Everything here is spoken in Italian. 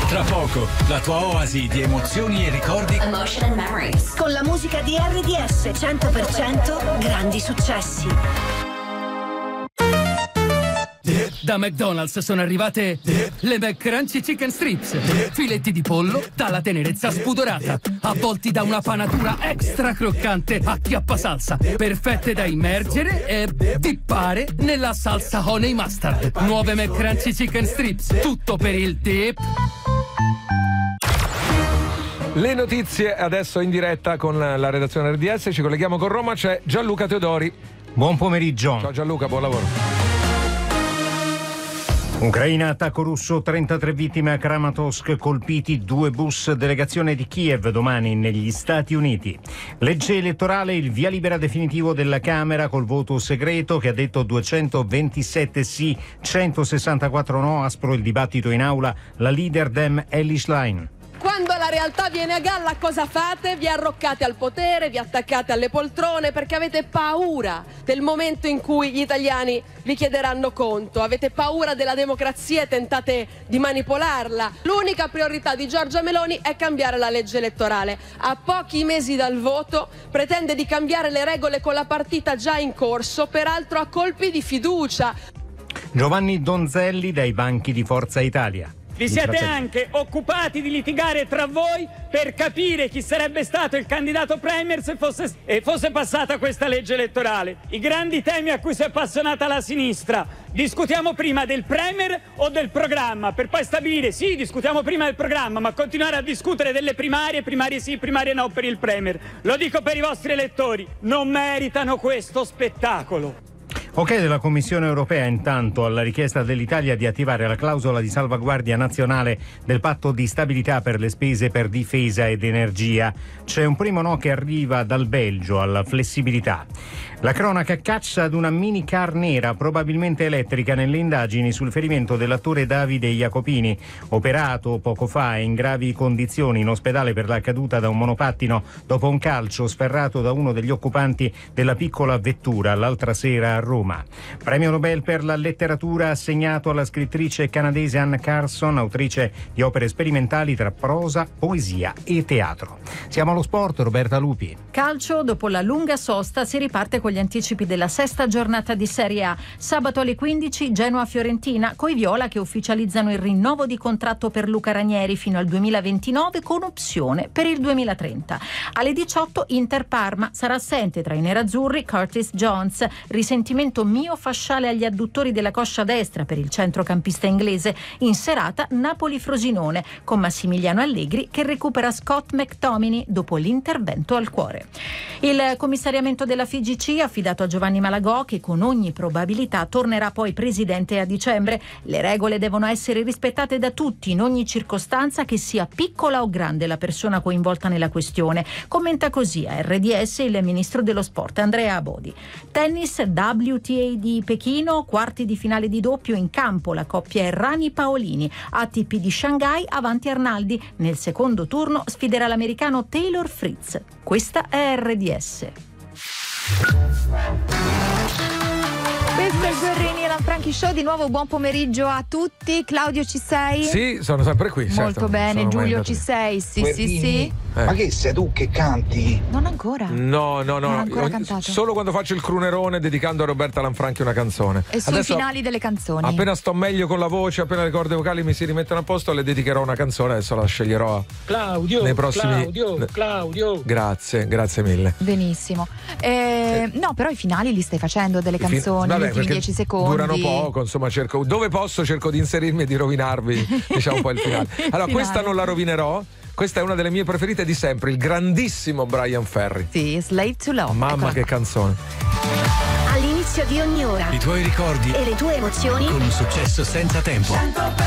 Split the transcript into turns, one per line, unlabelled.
Tra poco, la tua oasi di emozioni e ricordi.
Emotion and Memories.
Con la musica di RDS 100% grandi successi.
Da McDonald's sono arrivate le McCrunchy Chicken Strips. Filetti di pollo dalla tenerezza spudorata, avvolti da una panatura extra croccante a chiappasalsa, perfette da immergere e dippare nella salsa honey mustard. Nuove McCrunchy Chicken Strips, tutto per il dip.
Le notizie adesso in diretta con la redazione RDS. Ci colleghiamo con Roma, c'è Gianluca Teodori.
Buon pomeriggio.
Ciao Gianluca, buon lavoro.
Ucraina, attacco russo, 33 vittime a Kramatorsk, colpiti 2 bus, delegazione di Kiev domani negli Stati Uniti. Legge elettorale, il via libera definitivo della Camera col voto segreto che ha detto 227 sì, 164 no, aspro il dibattito in aula, la leader Dem Elly Schlein.
Quando la realtà viene a galla, cosa fate? Vi arroccate al potere, vi attaccate alle poltrone perché avete paura del momento in cui gli italiani vi chiederanno conto. Avete paura della democrazia e tentate di manipolarla. L'unica priorità di Giorgia Meloni è cambiare la legge elettorale. A pochi mesi dal voto pretende di cambiare le regole con la partita già in corso, peraltro a colpi di fiducia.
Giovanni Donzelli dai banchi di Forza Italia.
Vi siete anche occupati di litigare tra voi per capire chi sarebbe stato il candidato premier se fosse passata questa legge elettorale. I grandi temi a cui si è appassionata la sinistra. Discutiamo prima del premier o del programma, per poi stabilire, sì, discutiamo prima del programma, ma continuare a discutere delle primarie sì, primarie no per il premier. Lo dico per i vostri elettori, non meritano questo spettacolo.
Ok della Commissione europea intanto alla richiesta dell'Italia di attivare la clausola di salvaguardia nazionale del patto di stabilità per le spese per difesa ed energia. C'è un primo no che arriva dal Belgio alla flessibilità. La cronaca caccia ad una minicar nera, probabilmente elettrica, nelle indagini sul ferimento dell'attore Davide Jacopini, operato poco fa in gravi condizioni in ospedale per la caduta da un monopattino dopo un calcio sferrato da uno degli occupanti della piccola vettura l'altra sera a Roma. Premio Nobel per la letteratura assegnato alla scrittrice canadese Anne Carson, autrice di opere sperimentali tra prosa, poesia e teatro. Siamo allo sport, Roberta Lupi.
Calcio, dopo la lunga sosta si riparte con gli anticipi della 6ª giornata di Serie A. Sabato alle 15 Genoa-Fiorentina, coi viola che ufficializzano il rinnovo di contratto per Luca Ranieri fino al 2029 con opzione per il 2030. Alle 18 Inter-Parma, sarà assente tra i nerazzurri Curtis Jones. Risentimento mio-fasciale agli adduttori della coscia destra per il centrocampista inglese. In serata Napoli-Frosinone con Massimiliano Allegri che recupera Scott McTominay dopo l'intervento al cuore. Il commissariamento della FIGC affidato a Giovanni Malagò, che con ogni probabilità tornerà poi presidente a dicembre. Le regole devono essere rispettate da tutti in ogni circostanza, che sia piccola o grande la persona coinvolta nella questione. Commenta così a RDS il ministro dello sport Andrea Abodi. Tennis, WTA di Pechino, quarti di finale di doppio in campo la coppia Errani-Paolini. ATP di Shanghai avanti Arnaldi. Nel secondo turno sfiderà l'americano Taylor Fritz. Questa è RDS.
Questo è il Guerrini e Lanfranchi Show. Di nuovo buon pomeriggio a tutti. Claudio, ci sei?
Sì, sono sempre qui.
Molto
certo,
bene. Giulio, ci sei? Sì,
Guerrini?
sì.
Ma che sei tu che canti?
Non ancora.
No.
Non ho ancora cantato.
Solo quando faccio il crunerone dedicando a Roberta Lanfranchi una canzone.
E sui
Adesso,
finali delle canzoni.
appena sto meglio con la voce, appena le corde vocali mi si rimettono a posto, le dedicherò una canzone. Adesso la sceglierò nei prossimi.
Claudio.
Grazie mille.
Benissimo. No, però i finali li stai facendo delle canzoni,
Vabbè,
gli ultimi 10 secondi.
Durano poco, insomma, cerco di inserirmi e di rovinarvi, diciamo, un po' il finale. Allora, questa non la rovinerò. Questa è una delle mie preferite di sempre, il grandissimo Bryan Ferry.
Sì, Slave to Love.
Mamma, che canzone.
All'inizio di ogni ora
I tuoi ricordi
e le tue emozioni
con un successo senza tempo.